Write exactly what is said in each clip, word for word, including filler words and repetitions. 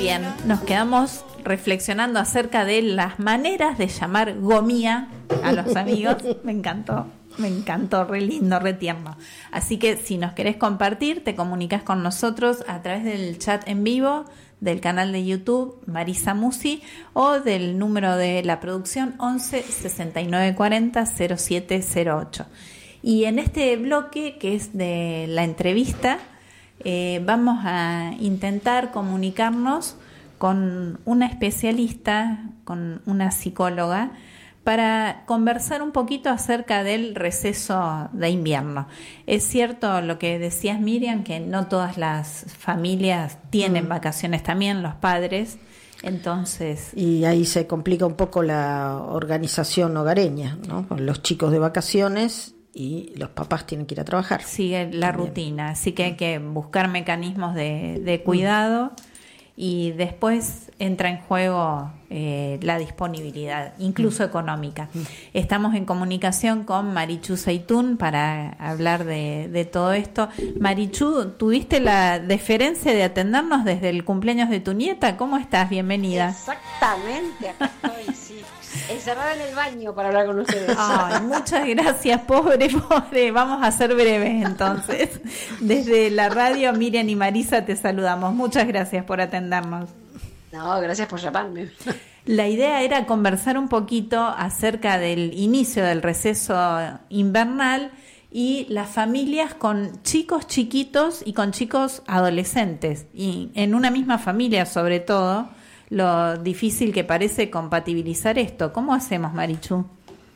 Bien, nos quedamos reflexionando acerca de las maneras de llamar gomía a los amigos. Me encantó, me encantó, re lindo, re tierno. Así que si nos querés compartir, te comunicas con nosotros a través del chat en vivo del canal de YouTube Marisa Musi o del número de la producción once sesenta y nueve cuarenta cero siete cero ocho. Y en este bloque, que es de la entrevista, eh, vamos a intentar comunicarnos con una especialista, con una psicóloga, para conversar un poquito acerca del receso de invierno. Es cierto lo que decías, Miriam, que no todas las familias tienen mm. vacaciones también, los padres, entonces... Y ahí se complica un poco la organización hogareña, ¿no? Con los chicos de vacaciones y los papás tienen que ir a trabajar. Sigue la también. rutina, así que hay que buscar mecanismos de, de cuidado. Mm. Y después entra en juego eh, la disponibilidad, incluso mm. económica. Mm. Estamos en comunicación con Marichu Seitún para hablar de, de todo esto. Marichu, tuviste la deferencia de atendernos desde el cumpleaños de tu nieta. ¿Cómo estás? Bienvenida. Exactamente, acá estoy, sí. Encerrada en el baño para hablar con ustedes. Ay, muchas gracias, pobre, pobre. Vamos a ser breves entonces. Desde la radio, Miriam y Marisa te saludamos. Muchas gracias por atendernos. No, gracias por llamarme. La idea era conversar un poquito acerca del inicio del receso invernal y las familias con chicos chiquitos y con chicos adolescentes. Y en una misma familia, sobre todo, lo difícil que parece compatibilizar esto. ¿Cómo hacemos, Marichu?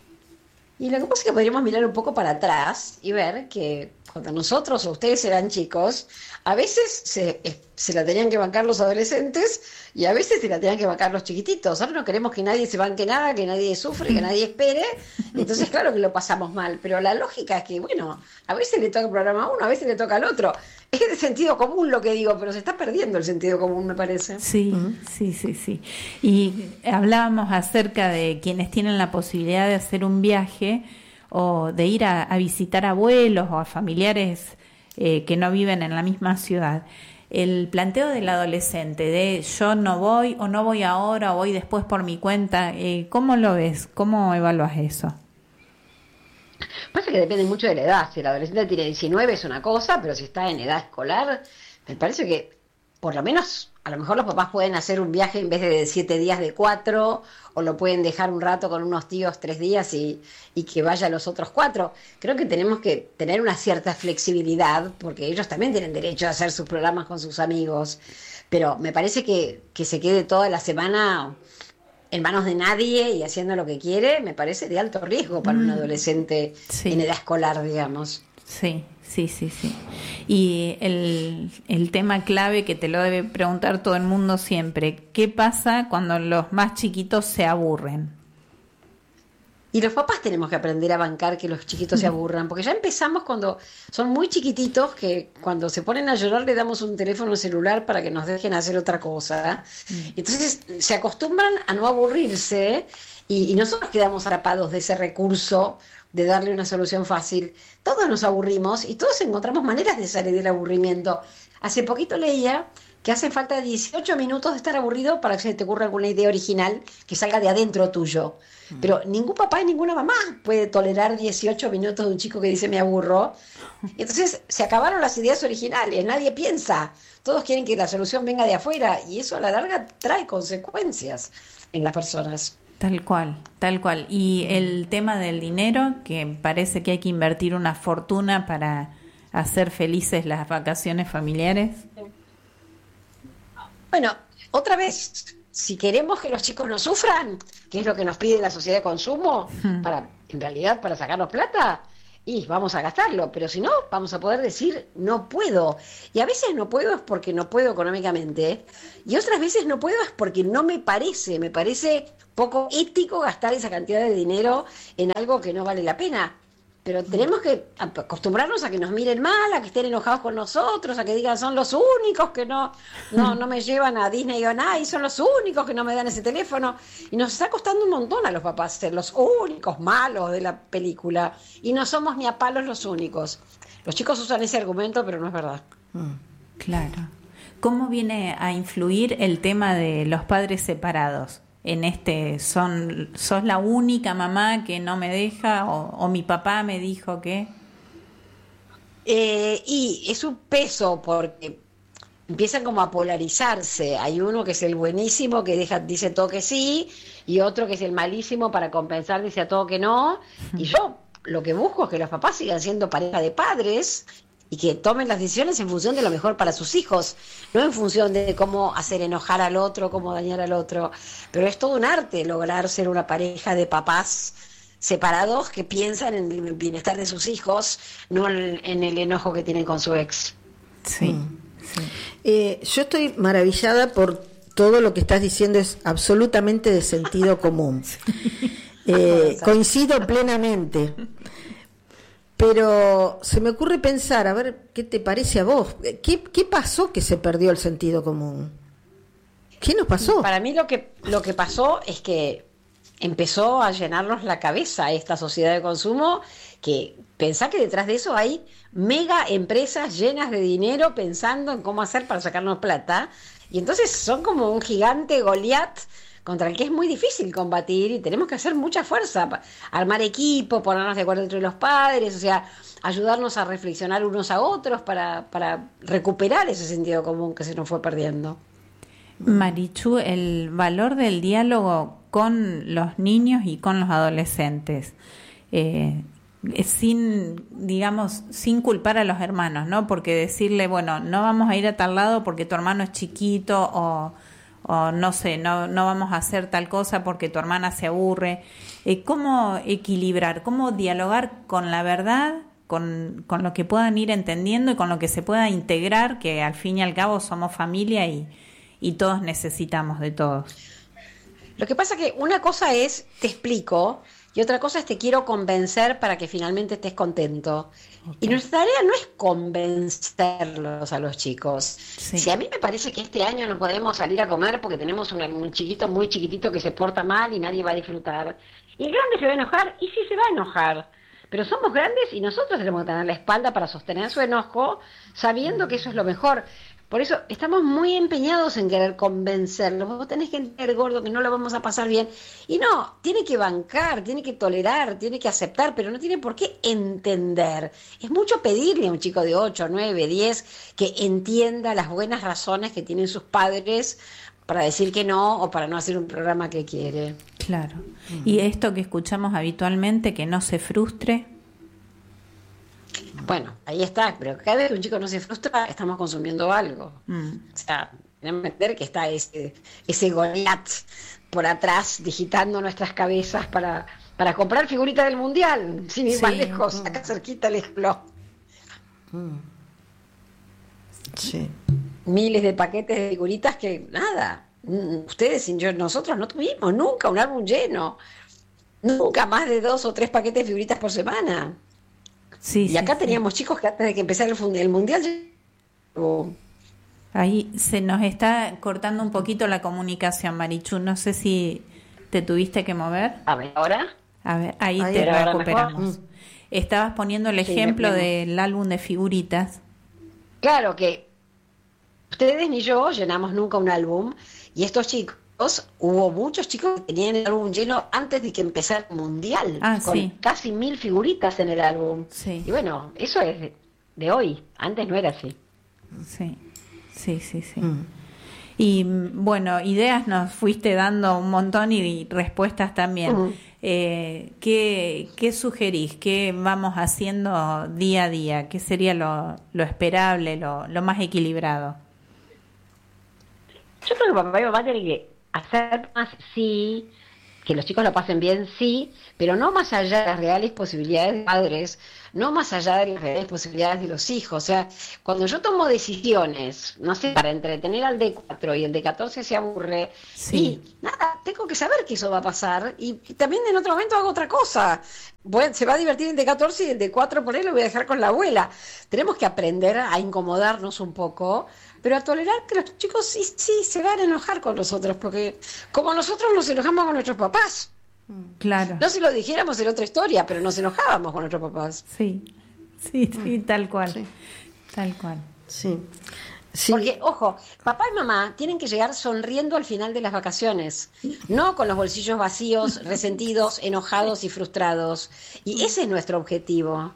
Y lo que pasa es que podríamos mirar un poco para atrás y ver que cuando nosotros o ustedes eran chicos, a veces se, se la tenían que bancar los adolescentes y a veces se la tenían que bancar los chiquititos. Ahora no queremos que nadie se banque nada, que nadie sufre, que nadie espere. Entonces, claro que lo pasamos mal. Pero la lógica es que, bueno, a veces le toca el programa a uno, a veces le toca al otro. Es de sentido común lo que digo, pero se está perdiendo el sentido común, me parece. Sí, uh-huh. sí, sí, sí. Y hablábamos acerca de quienes tienen la posibilidad de hacer un viaje o de ir a, a visitar abuelos o a familiares eh, que no viven en la misma ciudad. El planteo del adolescente de yo no voy o no voy ahora o voy después por mi cuenta, eh, ¿cómo lo ves? ¿Cómo evalúas eso? Pasa que depende mucho de la edad. Si el adolescente tiene diecinueve es una cosa, pero si está en edad escolar, me parece que por lo menos a lo mejor los papás pueden hacer un viaje en vez de siete días de cuatro, o lo pueden dejar un rato con unos tíos tres días y, y que vaya los otros cuatro. Creo que tenemos que tener una cierta flexibilidad, porque ellos también tienen derecho a hacer sus programas con sus amigos, pero me parece que, que se quede toda la semana en manos de nadie y haciendo lo que quiere, me parece de alto riesgo para mm. un adolescente sí. en edad escolar, digamos. Sí, sí, sí, sí. Y el, el tema clave que te lo debe preguntar todo el mundo siempre, ¿qué pasa cuando los más chiquitos se aburren? Y los papás tenemos que aprender a bancar que los chiquitos se aburran, porque ya empezamos cuando son muy chiquititos, que cuando se ponen a llorar le damos un teléfono celular para que nos dejen hacer otra cosa. Entonces se acostumbran a no aburrirse y, y nosotros quedamos atrapados de ese recurso de darle una solución fácil. Todos nos aburrimos y todos encontramos maneras de salir del aburrimiento. Hace poquito leía que hace falta dieciocho minutos de estar aburrido para que se te ocurra alguna idea original que salga de adentro tuyo. Pero ningún papá y ninguna mamá puede tolerar dieciocho minutos de un chico que dice me aburro. Entonces se acabaron las ideas originales, nadie piensa. Todos quieren que la solución venga de afuera y eso a la larga trae consecuencias en las personas. Tal cual, tal cual. Y el tema del dinero, que parece que hay que invertir una fortuna para hacer felices las vacaciones familiares. Bueno, otra vez, si queremos que los chicos no sufran, que es lo que nos pide la sociedad de consumo, hmm. para en realidad para sacarnos plata, y vamos a gastarlo, pero si no, vamos a poder decir no puedo. Y a veces no puedo es porque no puedo económicamente, y otras veces no puedo es porque no me parece, me parece poco ético gastar esa cantidad de dinero en algo que no vale la pena. Pero tenemos que acostumbrarnos a que nos miren mal, a que estén enojados con nosotros, a que digan son los únicos que no no, no me llevan a Disney on Ice, son los únicos que no me dan ese teléfono. Y nos está costando un montón a los papás ser los únicos malos de la película. Y no somos ni a palos los únicos. Los chicos usan ese argumento, pero no es verdad. Claro. ¿Cómo viene a influir el tema de los padres separados? En este, son, ¿sos la única mamá que no me deja o, o mi papá me dijo que? Eh, y es un peso porque empiezan como a polarizarse. Hay uno que es el buenísimo que deja, dice todo que sí, y otro que es el malísimo para compensar, dice a todo que no. Y yo lo que busco es que los papás sigan siendo pareja de padres y que tomen las decisiones en función de lo mejor para sus hijos, no en función de cómo hacer enojar al otro, cómo dañar al otro. Pero es todo un arte lograr ser una pareja de papás separados que piensan en el bienestar de sus hijos, no en, en el enojo que tienen con su ex. Sí, Mm. sí. Eh, yo estoy maravillada por todo lo que estás diciendo, es absolutamente de sentido común. Eh, coincido plenamente. Pero se me ocurre pensar, a ver, ¿qué te parece a vos? ¿Qué, qué pasó que se perdió el sentido común? ¿Qué nos pasó? Para mí lo que, lo que pasó es que empezó a llenarnos la cabeza esta sociedad de consumo, que pensá que detrás de eso hay mega empresas llenas de dinero pensando en cómo hacer para sacarnos plata, y entonces son como un gigante Goliat contra el que es muy difícil combatir y tenemos que hacer mucha fuerza, armar equipo, ponernos de acuerdo entre los padres, o sea, ayudarnos a reflexionar unos a otros para, para recuperar ese sentido común que se nos fue perdiendo. Marichu, el valor del diálogo con los niños y con los adolescentes, eh, sin, digamos, sin culpar a los hermanos, ¿no? Porque decirle, bueno, no vamos a ir a tal lado porque tu hermano es chiquito, o, o no sé, no, no vamos a hacer tal cosa porque tu hermana se aburre. Eh, ¿Cómo equilibrar, cómo dialogar con la verdad, con, con lo que puedan ir entendiendo y con lo que se pueda integrar, que al fin y al cabo somos familia y y todos necesitamos de todos? Lo que pasa que una cosa es te explico y otra cosa es te quiero convencer para que finalmente estés contento. Okay. Y nuestra tarea no es convencerlos a los chicos. Sí. Si a mí me parece que este año no podemos salir a comer porque tenemos un, un chiquito muy chiquitito que se porta mal y nadie va a disfrutar, y el grande se va a enojar, y sí se va a enojar. Pero somos grandes y nosotros tenemos que tener la espalda para sostener su enojo, sabiendo que eso es lo mejor. Por eso estamos muy empeñados en querer convencerlos. Vos tenés que entender, gordo, que no lo vamos a pasar bien. Y no, tiene que bancar, tiene que tolerar, tiene que aceptar, pero no tiene por qué entender. Es mucho pedirle a un chico de ocho, nueve, diez que entienda las buenas razones que tienen sus padres para decir que no o para no hacer un programa que quiere. Claro. Uh-huh. Y esto que escuchamos habitualmente, que no se frustre. Bueno, ahí está, pero cada vez que un chico no se frustra, estamos consumiendo algo. Mm. O sea, tenemos que entender que está ese, ese Goliat por atrás digitando nuestras cabezas para, para comprar figuritas del Mundial, sin ir sí. más lejos, acá cerquita el ejemplo. Mm. Sí. Miles de paquetes de figuritas que, nada, ustedes y yo, nosotros no tuvimos nunca un álbum lleno, nunca más de dos o tres paquetes de figuritas por semana. Sí, y acá sí, teníamos sí. chicos que antes de que empezara el, el mundial. Oh. Ahí se nos está cortando un poquito la comunicación, Marichu. No sé si te tuviste que mover. A ver, ¿ahora? A ver, ahí, ahí te recuperamos. Estabas poniendo el sí, ejemplo del álbum de figuritas. Claro que ustedes ni yo llenamos nunca un álbum, y estos chicos, hubo muchos chicos que tenían el álbum lleno antes de que empezara el mundial, ah, con sí. casi mil figuritas en el álbum. Sí. Y bueno, eso es de, de hoy, antes no era así. Sí, sí, sí, sí. Mm. Y bueno, ideas nos fuiste dando un montón y respuestas también. Mm. Eh, ¿qué, ¿Qué sugerís? ¿Qué vamos haciendo día a día? ¿Qué sería lo, lo esperable, lo, lo más equilibrado? Yo creo que papá y mamá tienen que hacer más, sí, que los chicos lo pasen bien, sí, pero no más allá de las reales posibilidades de padres, no más allá de las reales posibilidades de los hijos. O sea, cuando yo tomo decisiones, no sé, para entretener al de cuatro y el de catorce se aburre, sí. y nada, tengo que saber que eso va a pasar, y, y también en otro momento hago otra cosa. Bueno, se va a divertir el de catorce y el de cuatro por ahí lo voy a dejar con la abuela. Tenemos que aprender a incomodarnos un poco, pero a tolerar que los chicos sí, sí se van a enojar con nosotros, porque como nosotros nos enojamos con nuestros papás. Claro. No si lo dijéramos en otra historia, pero nos enojábamos con nuestros papás. Sí, sí, sí, tal cual. Sí. Tal cual. Sí. Sí. Porque, ojo, papá y mamá tienen que llegar sonriendo al final de las vacaciones, no con los bolsillos vacíos, resentidos, enojados y frustrados. Y ese es nuestro objetivo.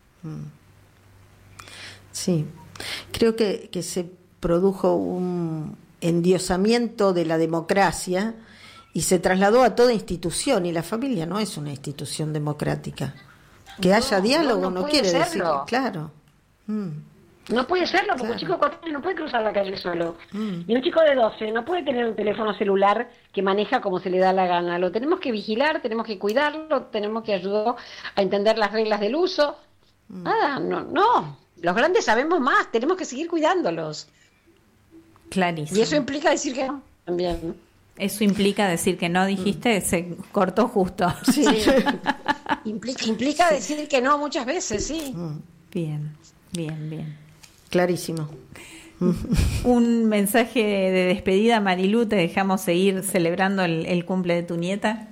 Sí, creo que, que se produjo un endiosamiento de la democracia y se trasladó a toda institución, y la familia no es una institución democrática. Que No, haya diálogo no, no, no puede quiere decir, serlo. claro. Mm. No puede serlo, porque Claro. un chico de cuatro años no puede cruzar la calle solo. Mm. Y un chico de doce no puede tener un teléfono celular que maneja como se le da la gana. Lo tenemos que vigilar, tenemos que cuidarlo, tenemos que ayudar a entender las reglas del uso. Nada, no, no. Los grandes sabemos más, tenemos que seguir cuidándolos. Clarísimo. Y eso implica decir que no, también. Eso implica decir que no, dijiste, se cortó justo. Sí. Implica, implica decir que no muchas veces, sí. Bien, bien, bien. Clarísimo. Un mensaje de despedida, Marilú, te dejamos seguir celebrando el, el cumple de tu nieta.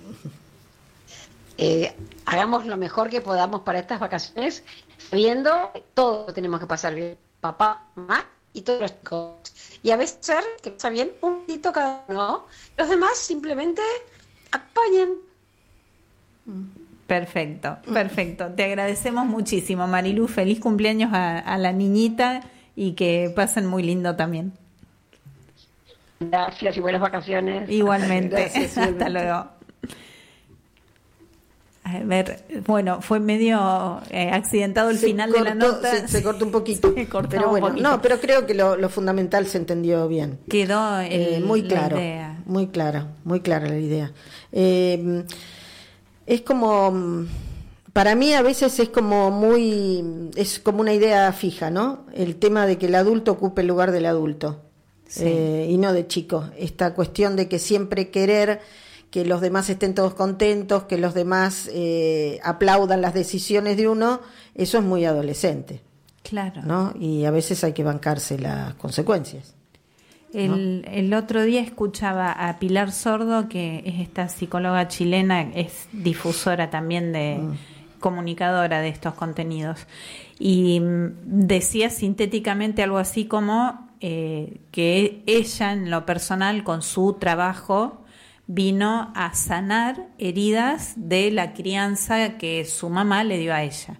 Eh, hagamos lo mejor que podamos para estas vacaciones, sabiendo que todo lo tenemos que pasar bien, papá, mamá y todos los chicos. Y a veces ser que pasa bien un poquito cada uno, los demás simplemente acompañen. Perfecto, perfecto. Te agradecemos muchísimo, Marilú. Feliz cumpleaños a, a la niñita y que pasen muy lindo también. Gracias y buenas vacaciones. Igualmente. Gracias, Hasta igualmente. luego. A ver, bueno, fue medio eh, accidentado el Se final de la cortó, nota. Se, se cortó un poquito. Se cortaba pero un bueno, poquito. no, pero creo que lo, lo fundamental se entendió bien. Quedó el- Eh, muy la claro, idea. muy clara, muy clara la idea. Eh, es como, para mí a veces es como muy, es como una idea fija, ¿no? El tema de que el adulto ocupe el lugar del adulto, Sí. eh, y no de chico. Esta cuestión de que siempre querer que los demás estén todos contentos, que los demás eh, aplaudan las decisiones de uno, eso es muy adolescente, Claro. ¿no? Y a veces hay que bancarse las consecuencias. El, el otro día escuchaba a Pilar Sordo, que es esta psicóloga chilena, es difusora también de comunicadora de estos contenidos, y mm, decía sintéticamente algo así como eh, que ella en lo personal con su trabajo vino a sanar heridas de la crianza que su mamá le dio a ella.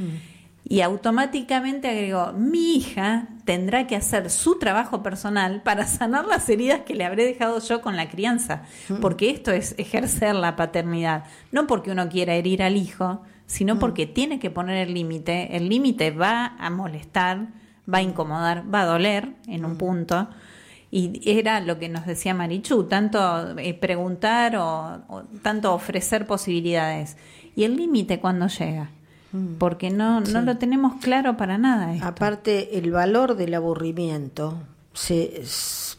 Y automáticamente agregó, mi hija tendrá que hacer su trabajo personal para sanar las heridas que le habré dejado yo con la crianza, porque esto es ejercer la paternidad, no porque uno quiera herir al hijo, sino porque tiene que poner el límite. El límite va a molestar, va a incomodar, va a doler en un punto. Y era lo que nos decía Marichu, tanto eh, preguntar o, o tanto ofrecer posibilidades. Y el límite cuando llega, porque no, no lo tenemos claro para nada esto. Aparte, el valor del aburrimiento, se, es-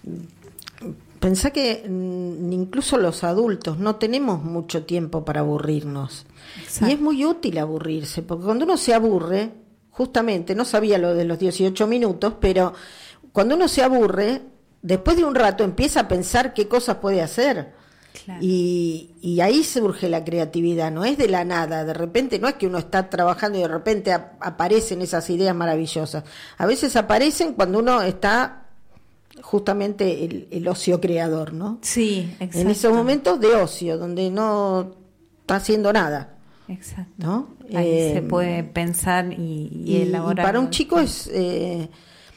pensá que mm, incluso los adultos no tenemos mucho tiempo para aburrirnos. Exacto. Y es muy útil aburrirse, porque cuando uno se aburre, justamente, no sabía lo de los dieciocho minutos, pero cuando uno se aburre, después de un rato empieza a pensar qué cosas puede hacer. Claro. Y, y ahí surge la creatividad, no es de la nada, de repente no es que uno está trabajando y de repente ap- aparecen esas ideas maravillosas. A veces aparecen cuando uno está justamente el, el ocio creador, ¿no? Sí, exacto. En esos momentos de ocio, donde no está haciendo nada, Exacto. ¿no? Ahí Eh, se puede pensar y, y y, y elaborar. para un chico es eh,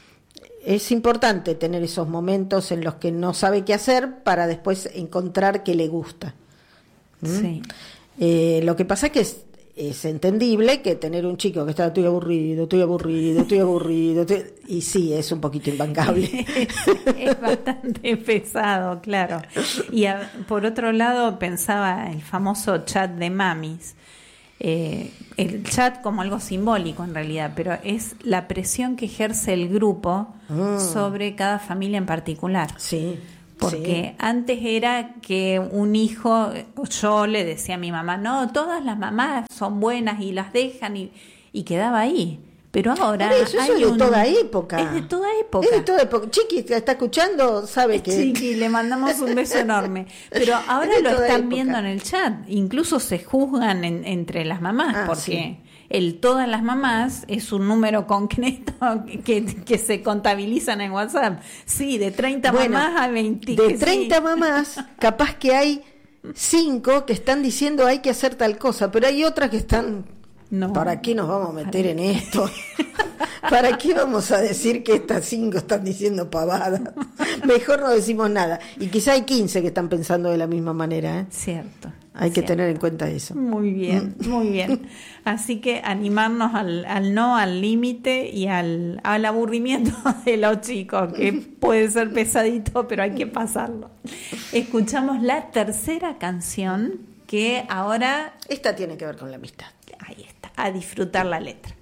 es importante tener esos momentos en los que no sabe qué hacer para después encontrar qué le gusta. ¿Mm? Sí. Eh, lo que pasa es que es, es entendible que tener un chico que está estoy aburrido, estoy aburrido, estoy aburrido, estoy-", y sí, es un poquito imbancable. Es bastante pesado, claro. Y a- por otro lado pensaba el famoso chat de mamis. Eh, el chat como algo simbólico en realidad, pero es la presión que ejerce el grupo Mm. sobre cada familia en particular. Sí, Porque antes era que un hijo, yo le decía a mi mamá, no, todas las mamás son buenas y las dejan y, y quedaba ahí. Pero ahora Por eso, eso hay es de un- toda época. Es de toda época. Es de toda época. Chiqui, que está escuchando, sabe que... Chiqui, le mandamos un beso enorme. Pero ahora Es de lo toda están época. viendo en el chat. Incluso se juzgan en- entre las mamás Ah, porque sí. el todas las mamás es un número concreto que, que se contabilizan en WhatsApp. Sí, de treinta Bueno, mamás a veinte. De que treinta sí. mamás, capaz que hay cinco que están diciendo hay que hacer tal cosa, pero hay otras que están... No. ¿Para qué nos vamos a meter en esto? ¿Para qué vamos a decir que estas cinco están diciendo pavadas? Mejor no decimos nada. Y quizá hay quince que están pensando de la misma manera, ¿eh? Cierto. Hay que cierto. tener en cuenta eso. Muy bien, muy bien. Así que animarnos al, al no, al límite y al, al aburrimiento de los chicos, que puede ser pesadito, pero hay que pasarlo. Escuchamos la tercera canción que ahora... Esta tiene que ver con la amistad. Ahí está, a disfrutar la letra.